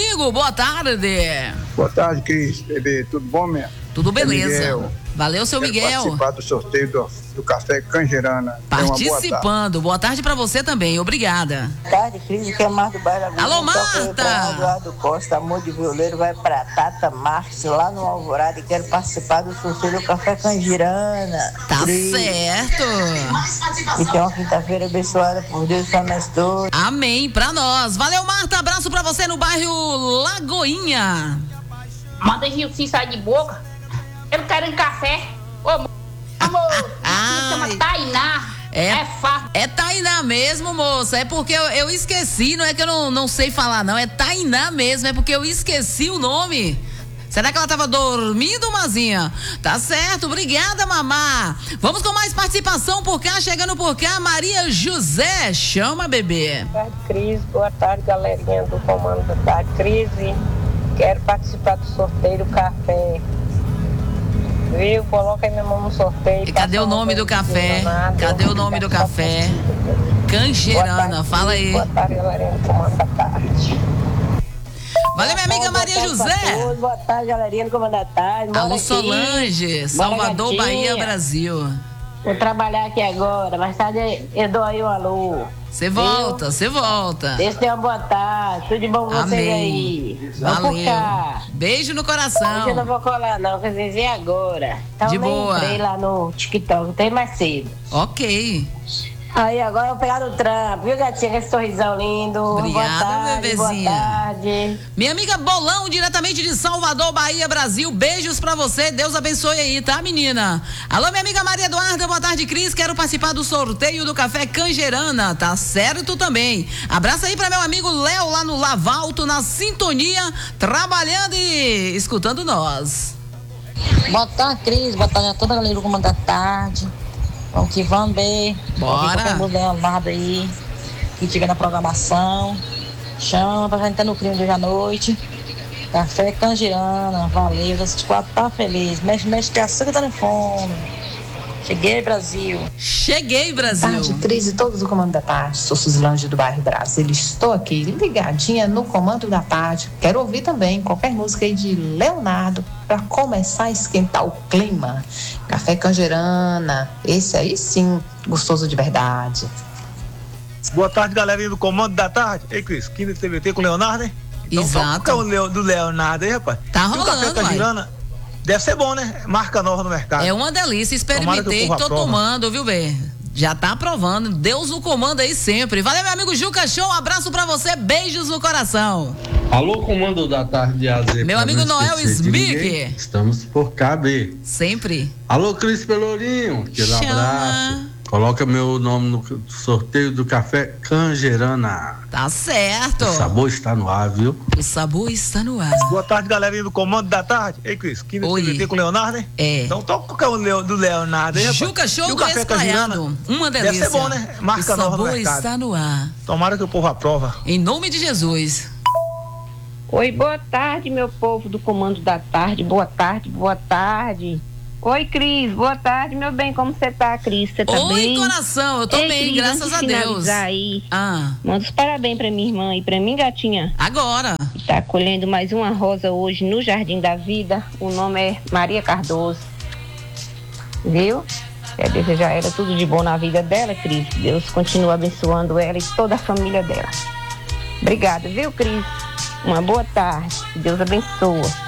amigo, boa tarde. Boa tarde, Cris, bebê, tudo bom, mesmo? Tudo beleza. Miguel. Valeu, seu Quero Miguel. participar do sorteio do Café Canjerana. Participando. Boa tarde pra você também, obrigada. Boa tarde, Cris, que é Marta do Bairro. Alô, Marta! Eduardo Costa, amor de violeiro, vai pra Tata Marques, lá no Alvorada, e quero participar do sorteio do Café Canjerana. Tá Cris. certo. E tem uma quinta-feira abençoada por Deus pra nós todos. Amém, pra nós. Valeu, Marta, abraço pra você no bairro Lagoinha. Manda Rio, se sai de boca. Eu não quero café. Ô, amor, se chama Tainá. É fácil. É Tainá mesmo, moça. É porque eu esqueci, não é que eu não sei falar, não. É Tainá mesmo, é porque eu esqueci o nome. Será que ela tava dormindo, Mazinha? Tá certo, obrigada, mamá. Vamos com mais participação por cá, chegando por cá, Maria José. Chama, bebê. Boa tarde, Cris. Boa tarde, galerinha do Comando da Tarde. Cris, quero participar do sorteio do café. Viu? Coloca aí meu nome no sorteio. E cadê o nome do café? Cadê o nome do café? Canjerana, fala aí. Boa tarde, galerinha do Comando da Tarde. Valeu, minha amiga Maria José. Boa tarde, galerinha do Comando da Tarde. Alô, Solange, Salvador, Bahia, Brasil. Vou trabalhar aqui agora, mais tarde eu dou aí um alô. Você volta, você volta. Deixa eu ter uma boa tarde, tudo de bom com vocês aí. Valeu. Vamos cá. Beijo no coração. Hoje eu não vou colar não, quer dizer agora. Então de nem boa. entrei lá no TikTok, tem mais cedo. Ok. Aí agora eu vou pegar no trampo, viu, gatinha, com esse sorrisão lindo. Obrigada, boa tarde, bebezinha. Boa tarde. Minha amiga Bolão, diretamente de Salvador, Bahia, Brasil. Beijos pra você, Deus abençoe aí, tá, menina? Alô, minha amiga Maria Eduarda, boa tarde, Cris. Quero participar do sorteio do Café Canjerana, tá certo também. Abraço aí pra meu amigo Léo, lá no Lavalto, na sintonia, trabalhando e escutando nós. Boa tarde, Cris. Boa tarde a toda a galera do Comando da Tarde. Vamos que vamos, bem. Bora. Vamos Leonardo aí, que chega na programação. Chama pra gente estar no crime de hoje à noite. Café Canjerana, valeu. Vocês quatro tá feliz. Mexe que a açúcar tá no fome. Cheguei, Brasil. Cheguei, Brasil. Tarde, Cris e todos do Comando da Tarde. Sou Suzilândia do bairro Brasília. Estou aqui ligadinha no Comando da Tarde. Quero ouvir também qualquer música aí de Leonardo para começar a esquentar o clima. Café Canjerana, esse aí sim, gostoso de verdade. Boa tarde, galerinha do Comando da Tarde. Ei, Cris, quinta TVT com o Leonardo, hein? Então, exato. Qual é o do Leonardo aí, rapaz? Tá e o Café rolando, Canjerana deve ser bom, né? Marca nova no mercado. É uma delícia, experimentei, tô tomando, viu, bem? Já tá aprovando, Deus no comando aí sempre. Valeu, meu amigo Juca Show, um abraço pra você, beijos no coração. Alô, Comando da Tarde AZ. Meu amigo Noel Smith. Estamos por KB. Sempre. Alô, Cris Pelourinho, aquele abraço. Coloca meu nome no sorteio do Café Canjerana. Tá certo. O sabor está no ar, viu? O sabor está no ar. Boa tarde, galerinha do Comando da Tarde. Ei, Cris, quinta TVT com o Leonardo, hein? É. Então toca o do Leonardo aí, rapaz. Juca Show do do Café Espraiado. Uma delícia. Deve ser bom, né? Marca nova no mercado. O sabor está no ar. Tomara que o povo aprova. Em nome de Jesus. Oi, boa tarde, meu povo do Comando da Tarde. Boa tarde, boa tarde. Oi, Cris, boa tarde, meu bem, como você tá, Cris? Você tá bem? Oi, coração, eu tô bem, Cris, graças a Deus. Aí, manda os parabéns pra minha irmã e pra mim, gatinha. Agora. Tá colhendo mais uma rosa hoje no Jardim da Vida. O nome é Maria Cardoso. Viu? Quer desejar ela tudo de bom na vida dela, Cris. Deus continua abençoando ela e toda a família dela. Obrigada, viu, Cris? Uma boa tarde. Deus abençoa.